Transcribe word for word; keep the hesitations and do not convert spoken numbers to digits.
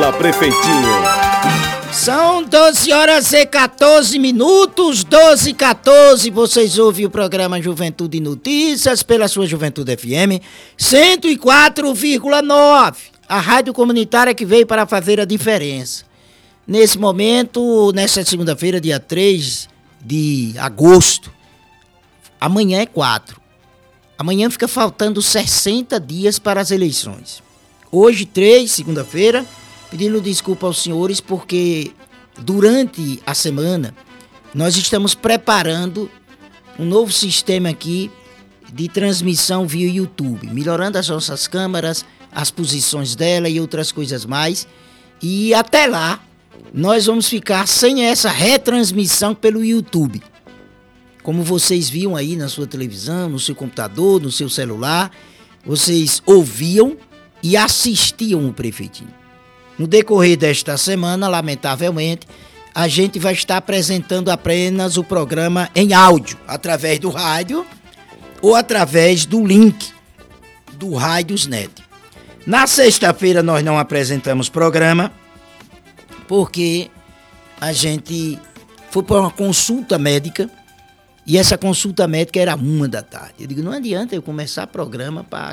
Fala, prefeitinho. São doze horas e quatorze minutos, doze e quatorze. Vocês ouvem o programa Juventude e Notícias pela sua Juventude F M cento e quatro vírgula nove. A rádio comunitária que veio para fazer a diferença. Nesse momento, nesta segunda-feira, dia três de agosto, amanhã é quatro. Amanhã fica faltando sessenta dias para as eleições. Hoje, três, segunda-feira, pedindo desculpa aos senhores porque durante a semana nós estamos preparando um novo sistema aqui de transmissão via YouTube, melhorando as nossas câmeras, as posições dela e outras coisas mais. E até lá, nós vamos ficar sem essa retransmissão pelo YouTube. Como vocês viam aí na sua televisão, no seu computador, no seu celular, vocês ouviam e assistiam o prefeitinho. No decorrer desta semana, lamentavelmente, a gente vai estar apresentando apenas o programa em áudio, através do rádio ou através do link do Rádiosnet. Na sexta-feira nós não apresentamos programa, porque a gente foi para uma consulta médica e essa consulta médica era uma da tarde. Eu digo, não adianta eu começar programa para